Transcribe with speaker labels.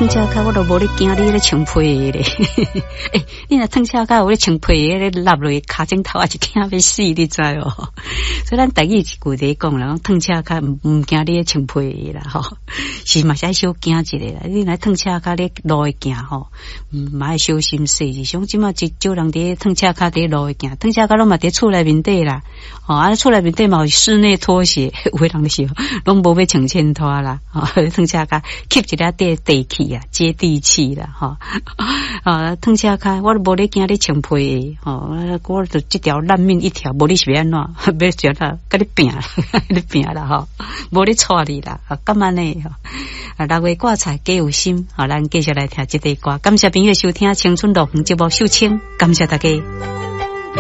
Speaker 1: 烫车卡我都无咧惊你咧穿皮的咧，诶，你若烫车卡有咧穿皮的咧落落骹枕头也是惊要死，你知哦？所以咱台语一句在讲啦，烫车卡唔惊你咧穿皮的啦，吼，是嘛？是小惊一下啦。你若烫车卡咧路会行吼，嘛要小心细致。像即马一少人伫烫车卡伫路会行，烫车卡拢嘛伫厝内面底啦，吼，啊，厝内面底嘛有室内拖鞋，有诶人就是拢无要穿衬拖啦，吼，烫车卡吸一粒地气啊，接地气啦，吼，啊，烫车卡我都无咧惊你穿皮的，吼，我就即条烂命一条，无你是要安怎？要觉得跟你拼啦，你拼啦，吼，无你错你啦，干嘛呢？啊，6月挂彩皆有心，好，咱继续来听这个歌。感谢朋友收听《青春路》节目，秀清，感谢大家。